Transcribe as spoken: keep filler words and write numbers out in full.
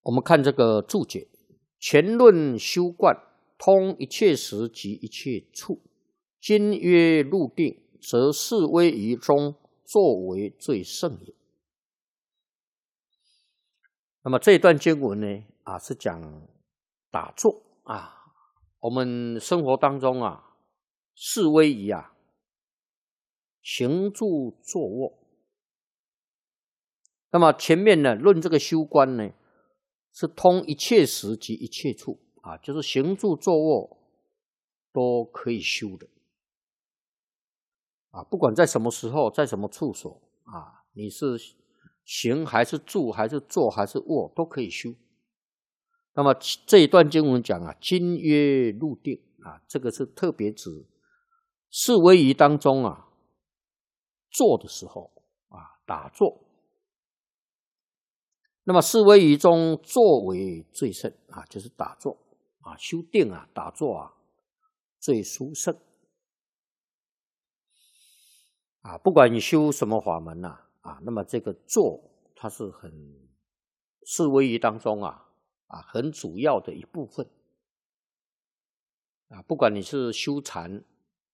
我们看这个注解，前论修观，通一切时及一切处。今曰入定，则是威仪中作为最胜也。那么这一段经文呢，啊，是讲打坐啊。我们生活当中啊，四威仪啊，行住坐卧。那么前面呢，论这个修观呢，是通一切时及一切处啊，就是行住坐卧都可以修的啊，不管在什么时候，在什么处所啊，你是行还是住还是坐还是卧都可以修。那么这一段经文讲啊，今曰入定啊，这个是特别指四威仪当中啊，坐的时候啊，打坐。那么四威仪中坐为最胜啊，就是打坐啊，修定啊，打坐啊，最殊胜啊。不管你修什么法门呐啊，那么这个坐它是很四威仪当中啊啊很主要的一部分啊。不管你是修禅